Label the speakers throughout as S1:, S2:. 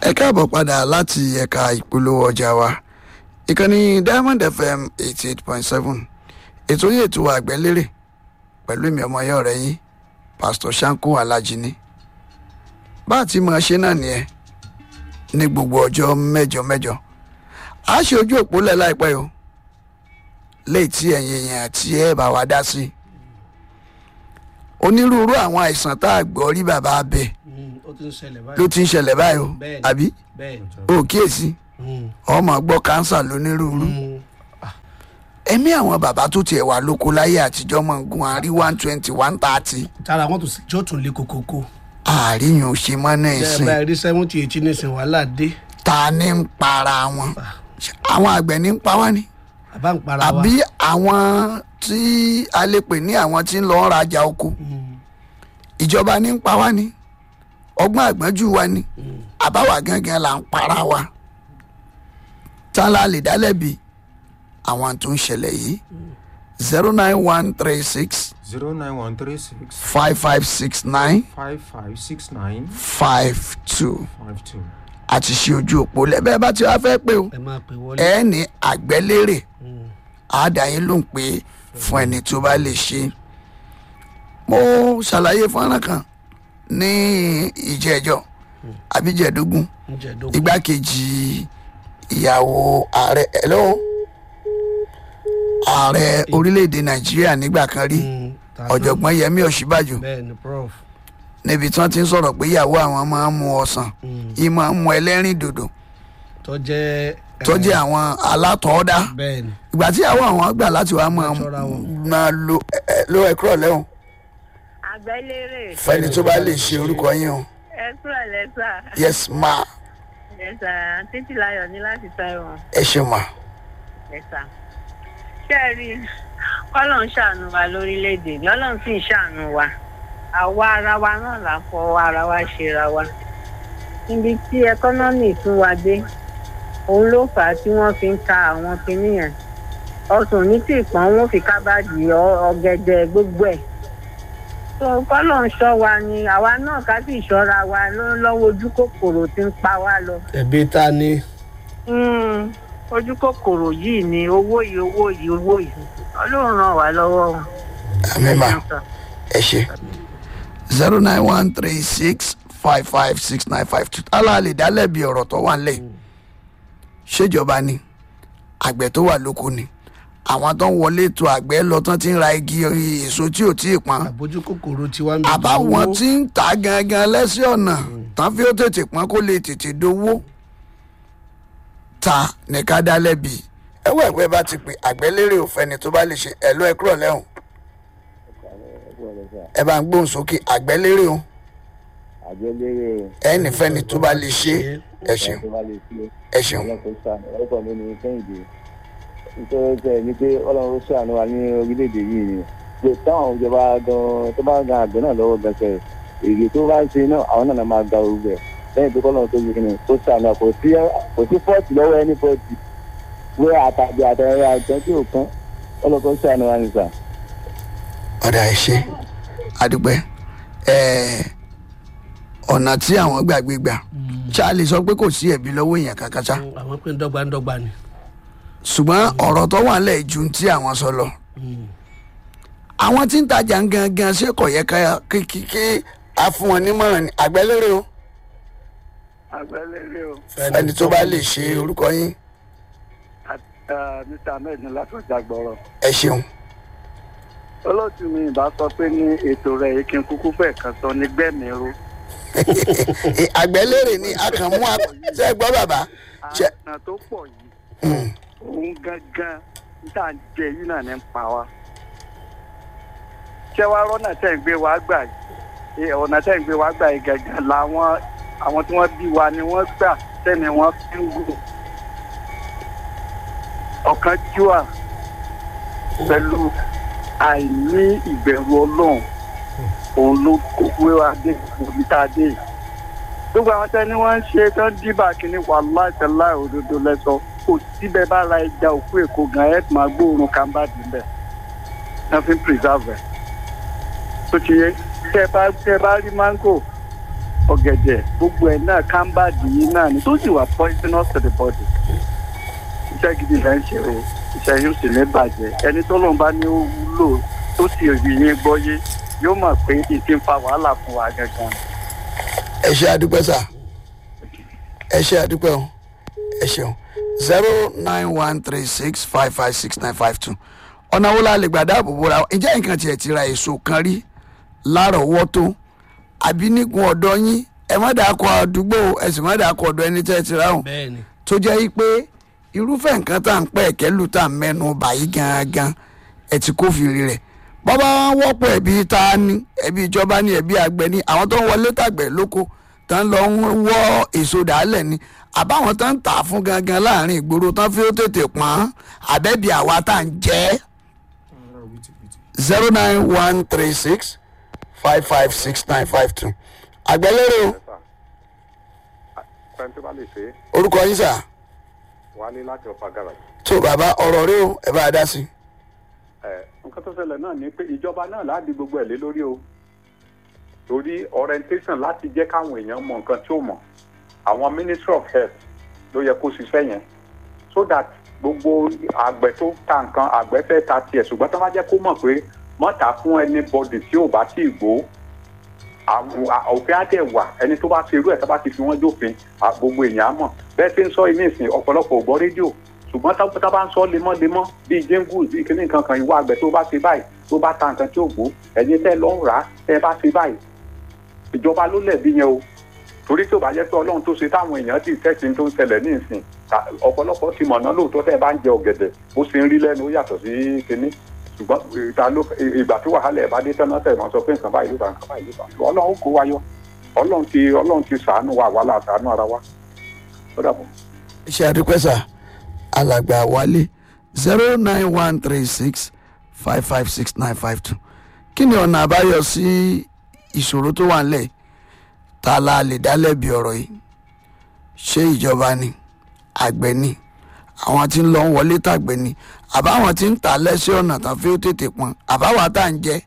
S1: ẹ káàbọ̀ padà láti ẹ̀ka ìpolówó ọjà wa ìkànnì Diamond FM 88.7 ètò yìí ètò àgbẹ̀lérè pẹ̀lú ìmì ọmọ ayọ́ rẹ̀ yín Pastor Shanko Alajini bá a ti máa ṣe náà nìyẹn ní gbogbo ọjọ́ mẹ́jọ a ṣe ojú òpó lẹ̀ láìpẹ́ o léyìí tí ẹ̀yin èèyàn tí ẹ bá wa dá sí onírúurú àwọn àìsàn tá a gbọ́ rí bàbá abẹ ló ti ń ṣẹlẹ̀ báyìí o àbí o kíyèsí ọmọ gbọ́ kánsà lónírúurú ẹ̀mí àwọn bàbá tó tiẹ̀ wà lóko láyé àtijọ́ mọ̀ ń gun àrí 120 130.
S2: tára wọn tó tún lé kokoko.
S1: àríyàn ò ṣe mọ́ náà ìsìn.
S2: bẹ́ẹ̀ bá rí 70 80 nísìn wàhálà dé.
S1: ta ni ń para wọn àwọn àgbẹ̀ ní ń pa wá ni
S2: àbá ń para wa
S1: àbí àwọn tí a lè pè ní àwọn tí ń lọ rajà oko ìjọba ní ń pa wá ni ọgbọ́n àgbọ́njú wa ni àbáwá gangan là ń para wa tá la lè dálẹ́bi àwọn tó ń ṣẹlẹ̀ yìí 09136 5569 52 àti ṣe ojú òpó lẹ́bẹ̀ẹ́ bá ti wá fẹ́ pé o
S2: ẹ máa pè wọlé.
S1: ẹ ní àgbẹ̀lérè àádáyín ló ń pè fún ẹni tó bá lè ṣe. mo ṣàlàyé fọ́nrán kan ní ìjẹ́jọ́ àbíjẹ̀dógún igbákejì ìyàwó ààrẹ ààrẹ orílẹ̀-èdè Nàìjíríà nígbà kan rí ọ̀jọ̀gbọ́n Yẹmí Ọ̀ṣínbàjò níbi tí wọ́n ti ń sọ̀rọ̀ pé ìyàwó àwọn máa ń mu ọsàn yìí máa ń mu ẹlẹ́rìn dòdò tó jẹ́ àwọn alátọ̀ọ́dá ìgbà tí ìyàwó àwọn gbà láti wá máa lo ẹ̀kúrọ̀ lẹ́hùn
S3: àgbẹ̀lérè
S1: fẹ́ni tó bá lè ṣe orúkọ yín o.
S3: ẹ̀kúrọ̀ lẹ́sà.
S1: yes ma.
S3: lẹ́sà títí láyọ̀ ní láti Taiwan.
S1: ẹ ṣe mà.
S3: lẹ́sà ṣé ẹ rí Ọlọ́run ṣàánú wa lórílẹ̀‐èdè Ọlọ́run sì ń ṣàánú wa àwa ara wa náà là fọwọ́ ara wa ṣera wa níbi tí ẹkọ́nọ́mì tún wa dé òun ló fà á tí wọ́n fi ń ta àwọn kinní yẹn ọsùn ní tí ìpọ́n wọn fi kábàdì ọ̀gẹ̀dẹ̀ gbogbo ẹ̀ tó kọ́lọ̀ ń ṣọ́ wa ni àwa náà ká sì ṣọ́ra wa lọ́wọ́ ojú kòkòrò tí ń pa wá lọ.
S2: ẹ̀bí ta ni.
S3: ojú kòkòrò yìí ni owó yìí Ọlọ́run ràn wá lọ́wọ́.
S1: àmín mà ẹ ṣe. 09136 556952 aláàlè dálẹ́bi ọ̀rọ̀ tó wà nílẹ̀ ṣèjọba ni àgbẹ̀ tó wà lóko ni àwọn tó ń wọlé tó àgbẹ̀ lọ tán ti ń ra igi èso tí ò tí ì pọ́n
S2: àbójú kòkòrò tí wàá ń bí
S1: àbáwọn tí ń ta gangan lẹ́sẹ̀ ọ̀nà tán fi ó tètè pọ́n kó lè tètè dowó ta ní ká dálẹ́bi ẹwọ́ ẹ̀pẹ́ bá ti pè àgbẹ̀lérè òfẹ́ni tó bá lè ṣe ẹ̀lọ́ ẹ̀kúrọ̀ lẹ́hùn ẹ bá ń gbóhùn sókè àgbẹ̀lérè o ẹnì fẹ́ni tó bá lè ṣe ẹ ṣeun ẹ ṣeun.
S4: ọkọ mi ni Kẹ́hìndé nítorí tẹ ní pé Ọlọ́run ṣàánú wa ní orílẹ̀-èdè yìí ni pé táwọn ìjọba gan tó bá gan àgbẹ̀ náà lọ́wọ́ gẹ̀ẹ́sẹ̀ èrè tó bá ń ṣe náà àwọn náà máa gba orúkọ ẹ̀ lẹ́yìn tó kọ́lọ́run tó yẹ kó ṣàánú kò sí fọ́ọ̀tì lọ́wọ́ ẹni fọ́ọ̀tì wé àtàgbé àtẹ̀rẹ́ àjọ tí ò kán Ọlọ́run ṣàánú wa ní sà.
S1: ọ̀dà ẹ̀ ṣe àdúpẹ́ ọ̀nà tí àwọn gbàgbé gbà Charlie sọ pé kò sí ẹ̀bi lọ́wọ́ èèyàn kankan ṣá.
S2: àwọn pé dọ́gba ni.
S1: ṣùgbọ́n ọ̀rọ̀ tó wà nílẹ̀ ju tí àwọn sọ lọ. àwọn tí ń tajà ń gangan ṣé kò yẹ ká kí a fún wọn nímọ̀ràn ní àgbẹ̀lérè o.
S5: àgbẹ̀lérè o.
S1: ẹni tó bá lè ṣe orúkọ yín.
S5: Mr. Ahmed ní látọjà gbọ́rọ̀.
S1: ẹ ṣeun.
S5: olóòtú mi ìbá sọ pé ní ètò rẹ̀ yìí kí n kúkú fẹ́ kan sọ ní gbẹ̀mìíró.
S1: àgbẹ̀lérè ni a kàn mú ṣe gbọ́ bàbá.
S5: àná tó pọ̀ yìí òun gangan níta jẹ yìí náà ní ń pa wá. ṣé wàá rọ́nà tẹ̀ ń gbé wá gbà yìí ọ̀nà tẹ̀ ń gbé wá gbà yìí gangan làwọn àwọn tí wọ́n bí wa ni wọ́n gbà tẹ́ni wọ́n fi ń gùn. ọ̀kan jùà pẹ̀lú àìní ìbẹ̀rù Ọlọ́run òun ló kówé wa dé òbí tá a dé yìí. gbogbo àwọn tẹ́ni wọ́n ń ṣe tán dìbà kínní wàláhì tàláhì òdodo lẹ́sọ kò síbẹ̀ bá ra ẹja òkú èkó gan ẹ̀ máa gbóòórùn kàńbà níbẹ̀ nothing preserve ẹ̀. tó ti yẹ tẹ́ bá rí mango ọ̀gẹ̀dẹ̀ gbogbo ẹ̀ náà kámbàdì yìí náà ni tó sì wà poisonous to the body. Iṣẹ́ gidi là ń ṣe o, iṣẹ́ yóò sì ní bàjẹ́. Ẹni tó lóun bá ní ó wúlò tó sì rí yín gbọ́yé yóò mọ̀ pé ìdí ń fa wàhálà fún wa gangan.
S1: ẹ ṣe àdúpẹ́ sà, ẹ ṣe àdúpẹ́ o, ẹ ṣeun. 09136556952 ọ̀nà wo la lè gbà dáàbò bóra ǹjẹ́ nǹkan tiẹ̀ ti ra èso kan rí lárọ̀ọ́wọ́tó àbí nígun ọ̀dọ́ yín ẹ má dàá kọ àdúgbò ẹ sì má dàá kọ ọ̀dọ̀ ẹni tẹ́ ẹ ti ráhùn
S2: bẹ́ẹ̀ni
S1: tó jẹ́ pé irúfẹ́ nǹkan tá à ń pẹ́ ẹ̀kẹ́lù tá à ń mẹ́nu báyìí gangan ẹ ti kófìrí rẹ̀ bọ́bá wọn wọ́pọ̀ ẹ̀bí ta ni ẹ̀bí ìjọba ni ẹ̀bí àgbẹ̀ ni àwọn tó ń wọlé tàgbẹ̀ lóko tán lọ ń wọ́ èso dàálẹ̀ ni àbáwọn tán ń tà fún gangan láàrin ìgboro tán fi ó tètè pọ́n àbẹ́bí àwa tá à ń jẹ́ 09136556952 àgbẹ̀lérò
S6: pẹ̀ntì bá lè ṣe é
S1: orúkọ yín sà
S6: wálé láti ọ̀fà garage.
S1: tó bàbá ọ̀rọ̀ rí o ẹ bá a dá sí.
S6: Nǹkan tó ṣẹlẹ̀ náà ni pé ìjọba náà láti gbogbo ẹ̀ lé lórí o torí orientation láti jẹ́ káwọn èèyàn mọ nǹkan tí ó mọ̀ àwọn ministry of health ló yẹ kó ṣiṣẹ́ yẹn so that gbogbo àgbẹ̀ tó ta nǹkan àgbẹ̀ fẹ́ ta tiẹ̀ ṣùgbọ́n tó bá jẹ́ kó mọ̀ pé mọ́ta fún anybody tí ò bá tí ì gbó òfin á dẹ̀ wà ẹni tó bá fi irú ẹ̀ tó bá ti fi wọ́n jófin gbogbo èèyàn á mọ̀ bẹ́ẹ̀ tí ń sọ ilé ìsìn ọ̀pọ̀lọpọ̀ ò gbọ́ rédíò ṣùgbọ́n tá bá ń sọ lemọ́lemọ́ bíi jẹ́ngù bíi kíní nǹkan kan ìwà àgbẹ̀ tó bá ṣe báyìí tó bá ta nǹkan tí ò gbó ẹ̀yin tẹ́ lọ́ ń rà á tẹ́ bá ṣe báyìí ìjọba ló lẹ̀bi yẹn o torí tí ò bá jẹ́ pé ọlọ́run tó ṣe táwọn èèyàn ti tẹ́sí tó ń ṣẹlẹ̀ ní ìsìn ọ̀pọ̀lọpọ̀ ti mọ̀nà lóòótọ́ tẹ́ bá ń jẹ ọ̀gẹ̀dẹ̀ ó ṣe ń rí lẹ́nu ó yàtọ̀ sí kíní ṣùgbọ́n ìgbà tí wàhálà ẹ̀ bá dé tán náà tẹ̀ mọ́ sọ pé nǹkan báyìí ló ta nǹkan báyìí ló ta ọlọ́run kó wa yọ ọlọ́run ti ṣàánú wa wàhálà ṣàánú ara wa ó dàbọ̀.
S1: iṣẹ́ àdúpẹ́ sà alàgbà wálé 09136556952 kí ni ọ̀nà àbáyọ sí ìṣòro tó wà nílẹ̀ ta la lè dálẹ́bi ọ̀rọ̀ yìí ṣé ìjọba ni àgbẹ̀ ni àwọn tí ń lọ ń wọlé tàgbẹ̀ ni àbáwọn tí ń tà lẹ́sẹ̀ ọ̀nà tán fi ó tètè pọn àbáwá tá à ń jẹ́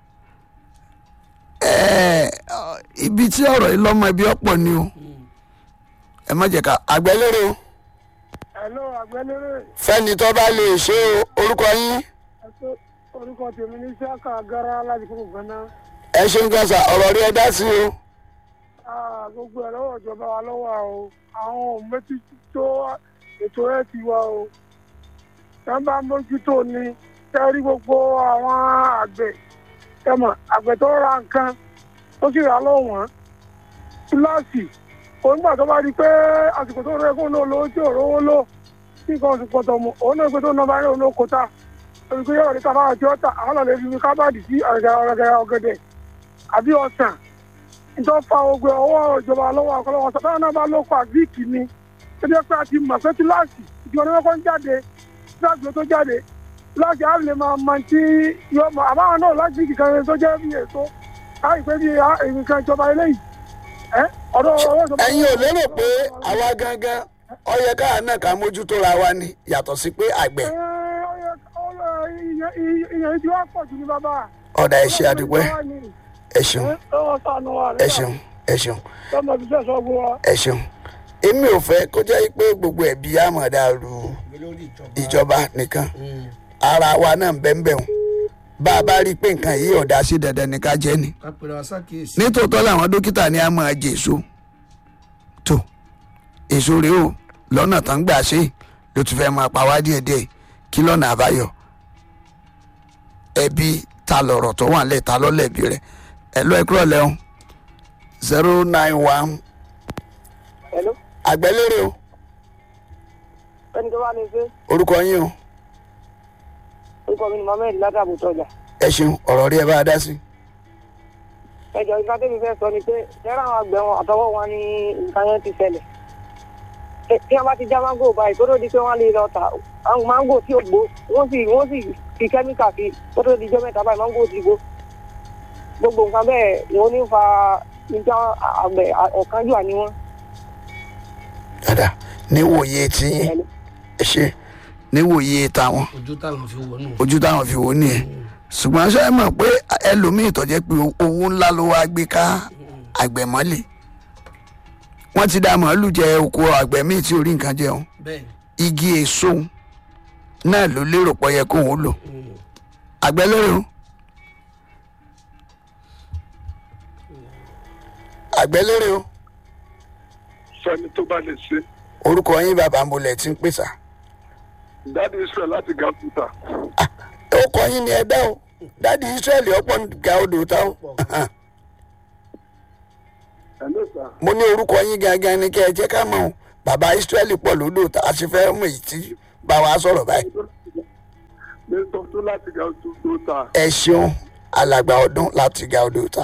S1: ibi tí ọ̀rọ̀ yìí lọ́mọ ibi ọ̀pọ̀ ni o ẹ má jẹ́ ká àgbẹ̀lérè o
S7: Hello, àgbẹ̀lérè.
S1: fẹ́ni tó bá lè ṣe orúkọ yín.
S7: Orúkọ tèmi ní Ṣáká Gara láti kúrò gánà.
S1: ẹ ṣeun gan sa ọ̀rọ̀ rí ẹ dá sí o.
S7: Gbogbo ẹ̀ lọ́wọ́ ìjọba wa lọ́wọ́ o. Àwọn ò mójútó ètò ẹ̀ ti wá o. Tẹ́ ń bá mójútó ni tẹ́ rí gbogbo àwọn àgbẹ̀. Tẹ́mọ̀ àgbẹ̀ tó ra nǹkan tó sì rà lọ́wọ́n. Kíláàsì onígbà tó bá rí pé àsìkò tó rẹ kó ló lówó tí ò rówó lò tí nǹkan oṣù pọ̀tọ̀ mọ́ òun náà gbé tó nọmba rẹ̀ olóko ta torí pé yọ̀rọ̀ níta báwọn tí ó tà àwọn lọ́ọ́ lè fi kábàdì sí ọ̀gẹ̀dẹ̀ àbí ọ̀sán nítorí fa ogun ọwọ́ ìjọba lọ́wọ́ ọ̀kọ́lọ́wọ́ sọ́tàn náà bá lóko àgbíìkì ni tó jẹ́ pé a ti mọ̀ pé kíláàsì ìjọba ní wọ́n kọ́ ń jáde kíláàsì tó jáde kíláàsì á lè máa mọ tí yóò mọ àbáwọn náà lágbíìkì kan tó jẹ́ bí èso láì pé bí nǹkan ìjọba eléyìí
S1: ẹ̀yin ò lérò pé àwa gangan ó yẹ káà náà ká mójútó ra wa ni yàtọ̀ sí pé àgbẹ̀.
S7: ìyẹn tí wọ́n pọ̀ jù ní bàbá.
S1: ọ̀dà ẹ ṣé àdúpẹ́ ẹ ṣeun ẹ ṣeun ẹ ṣeun ẹ ṣeun èmi ò fẹ́ kó jẹ́ pé gbogbo ẹ̀bí àmọ̀dá ru ìjọba nìkan ara wa náà ń bẹ́ẹ̀ bẹ́ẹ̀ bá a bá rí i pé nǹkan yìí ọ̀dà sí dandan ní ká jẹ́ ni nítòótọ́ làwọn dókítà ní a máa jẹ èso tó èso rèé o lọ́nà tán gbà ṣe ló tún fẹ́ máa pa wá díẹ̀díẹ̀ kí lọ́nà àbáyọ ẹbí ta lọ̀rọ̀ tó wà nílẹ̀ ta lọ́lẹ̀bí rẹ̀ ẹ lọ́ ẹ̀kúrọ̀ lẹ́hún 091 àgbẹ̀lérè o
S7: ẹni tó wà ní ṣe.
S1: orúkọ yín o.
S7: orúkọ mi ni mohammed látàbù tọjà.
S1: ẹ ṣeun ọ̀rọ̀ rí ẹ bá a dá sí.
S7: ẹjọ ìgbà tẹ́mi fẹ́ sọ ni pé lẹ́rọ àwọn àgbẹ̀ wọn àtọwọ́ wọn ní nǹkan yẹn ti ṣẹlẹ̀. tí wọ́n bá ti já mángò báyìí kó tó di pé wọ́n lè lọ tà àwọn mángò tí ó gbó wọ́n sì fi kẹ́míkà sí kó tó di jọ́ mẹ́ta báyìí mángò ti gbó. gbogbo nǹkan bẹ́ẹ̀ wọ́n ní fa níjà àgbẹ̀ ọ̀kánjúà ni wọ́n.
S1: dáadáa níwòye tí ẹ ṣe níwòye táwọn ojú táwọn fi wò nìyẹn ṣùgbọ́n ṣe é mọ̀ pé ẹlòmíì tó jẹ́ pé owó ńlá ló wá gbé ká àgbẹ̀ mọ́lẹ̀ wọ́n ti dá màálù jẹ oko àgbẹ̀ míì tí orí nǹkan jẹun
S2: bẹ́ẹ̀
S1: igi èso náà ló lérò pọ̀ yẹ kóun ó lò àgbẹ̀ lérò àgbẹ̀ lérò
S7: sẹ́ni tó bá lè ṣe.
S1: orúkọ yín bàbá ń bolẹ̀ tí ń pèsè.
S7: dáàdi Israel láti Gàkúta.
S1: ó kọ yín ní ẹgbẹ́ o dáàdi Israel ọ̀pọ̀ ga odò táwọn.
S7: hello sir.
S1: mo ní orúkọ yín gangan ni kẹ́ ẹ jẹ́ ká mọ̀ o bàbá Israel pọ̀ lódò tá a ṣe fẹ́ mọ̀ èyí tí bá wa sọ̀rọ̀ báyìí.
S7: mẹ́tọ́ tó láti Gàkúta.
S1: ẹ ṣeun alàgbà ọdún láti ga odò ta.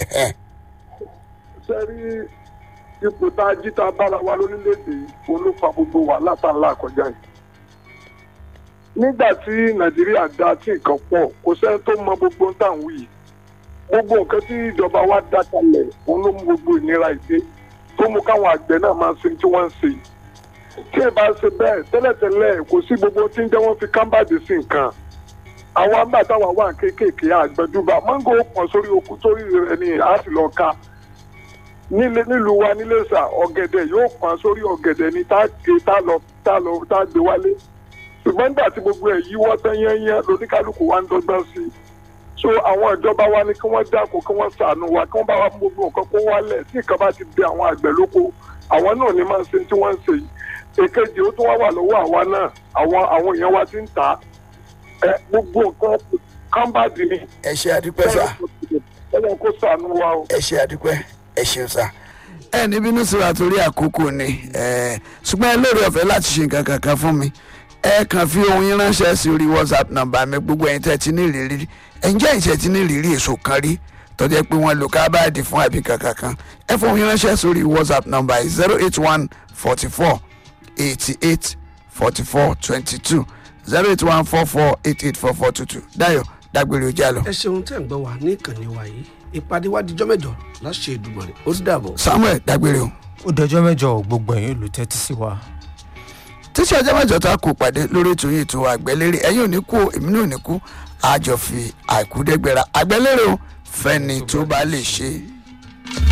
S7: sẹ́rí ipò tá a jí tá a bára wa lórílẹ̀‐èdè yìí òun ló fa gbogbo wàhálà tá a là kọjá yìí. nígbà tí Nàìjíríà dá tí nǹkan pọ̀ kò sẹ́ni tó mọ gbogbo ń tàn wí. gbogbo nǹkan tí ìjọba wa dá kalẹ̀ òun ló mú gbogbo ìnira ìdè tó mú káwọn àgbẹ̀ náà máa ṣe tí wọ́n ń ṣe. tí ẹ bá ṣe bẹ́ẹ̀ tẹ́lẹ̀tẹ́lẹ̀ kò sí gbogbo tí ń jẹ́ wọ́n fi kámbàdì sí nǹkan. àwọn àgbà táwọn wà kéékèèké àgbẹ̀dúgba máńgò pọ̀ sórí okú sórí rẹ̀ ni a sì lọ ká. nílùú wa nílé sà ọ̀gẹ̀dẹ̀ yóò pọn sórí ọ̀gẹ̀dẹ̀ ní tá a gbé wálé ṣùgbọ́n nígbà tí gbogbo ẹ̀ yíwọ́ tán yẹ́nyẹ́ lóníkálukú wa ń dọ́gbọ́n sí i so àwọn ìjọba wa ní kí wọ́n dákun kí wọ́n ṣàánú wa kí wọ́n bá wa mú gbogbo nǹkan kó wálẹ̀ tí nǹkan bá ti dé àwọn àgbẹ̀ lóko àwọn náà ní máa ń ṣe tí wọ́n ń ṣe yìí èkejì ó tún wá lọ́wọ́ àwa náà àwọn èèyàn wa ti ń tà á gbogbo nǹkan kámbàdì ni.
S1: ẹ ṣe àdúpẹ́ sà.
S7: ọlọ́run kó ṣàánú wa o.
S1: ẹ ṣe àdúpẹ́ ẹ ṣeun sà. ẹ ní bínú sí wa torí àkókò ni ṣùgbọ́n ẹ lóore ọ̀fẹ́ láti ṣe nǹkan kankan fún mi ẹ kàn fi ohun yín ránṣẹ́ sí orí WhatsApp nọ́mbà mi gbogbo ẹ̀yin tẹ́ ti ní ìrírí ǹjẹ́ ìṣẹ́ ti ní ìrírí èso kan rí tó jẹ́ pé wọ́n lo kábàdì fún àbí kankan kan ẹ fún ohun yín ránṣẹ́ sórí WhatsApp nọ́mbà 081 44 88 44 22 081 44 88 44 22 Dayọ̀ dágbére ojú àlọ́.
S2: ẹ ṣeun tẹ́ ń gbọ́ wa ní ìkànnì wa yìí ìpàdé wa dijọ́ mẹ́jọ láṣẹ Èdùmàrè ó dàbọ̀.
S1: Samuel dágbére o.
S8: ó dọjọ́ mẹ́jọ gbogbo ẹ̀yin olùtẹ́tí sí wa.
S1: tíṣe ọjọ́ mẹ́jọ tá a kò pàdé lórí ètò yìí ètò àgbẹ̀lérè ẹ̀yin ò ní kú èmi náà ò ní kú àjọ fi àìkú dẹ́gbẹ̀rà àgbẹ̀lérè o fẹ́ni tó bá lè ṣe é.